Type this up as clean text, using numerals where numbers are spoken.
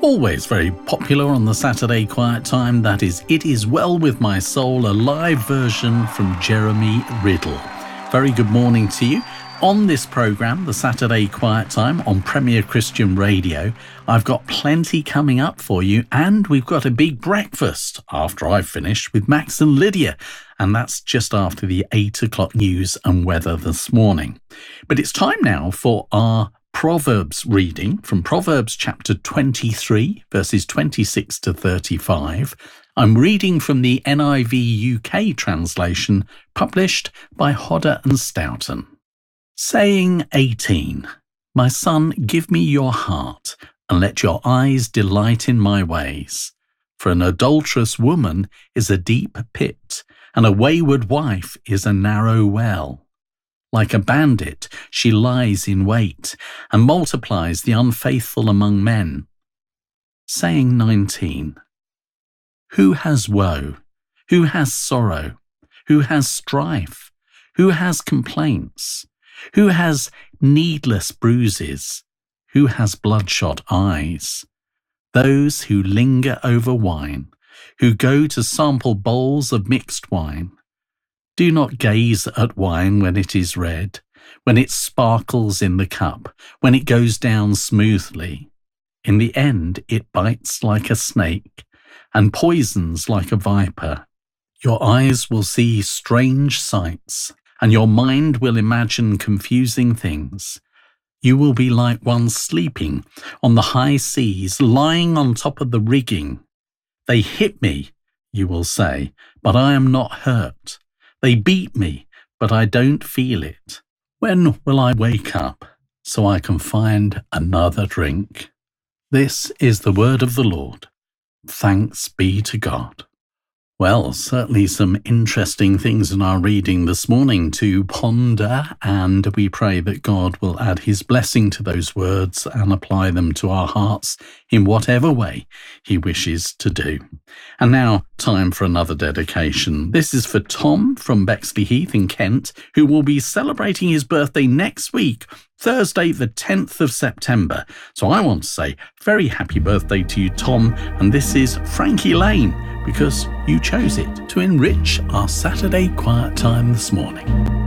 Always very popular on the Saturday Quiet Time, that is It Is Well With My Soul, a live version from Jeremy Riddle. Very good morning to you. On this programme, the Saturday Quiet Time on Premier Christian Radio, I've got plenty coming up for you, and we've got a big breakfast after I've finished with Max and Lydia, and that's just after the 8 o'clock news and weather this morning. But it's time now for our Proverbs reading from Proverbs chapter 23, verses 26 to 35. I'm reading from the NIV UK translation, published by Hodder and Stoughton. Saying 18, My son, give me your heart, and let your eyes delight in my ways. For an adulterous woman is a deep pit, and a wayward wife is a narrow well. Like a bandit, she lies in wait, and multiplies the unfaithful among men. Saying 19, Who has woe? Who has sorrow? Who has strife? Who has complaints? Who has needless bruises? Who has bloodshot eyes? Those who linger over wine, who go to sample bowls of mixed wine. Do not gaze at wine when it is red, when it sparkles in the cup, when it goes down smoothly. In the end, it bites like a snake and poisons like a viper. Your eyes will see strange sights, and your mind will imagine confusing things. You will be like one sleeping on the high seas, lying on top of the rigging. They hit me, you will say, but I am not hurt. They beat me, but I don't feel it. When will I wake up so I can find another drink? This is the word of the Lord. Thanks be to God. Well, certainly some interesting things in our reading this morning to ponder, and we pray that God will add his blessing to those words and apply them to our hearts in whatever way he wishes to do. And now, time for another dedication. This is for Tom from Bexley Heath in Kent, who will be celebrating his birthday next week, Thursday the 10th of September. So I want to say very happy birthday to you, Tom, and this is Frankie Lane, because you chose it to enrich our Saturday Quiet Time this morning.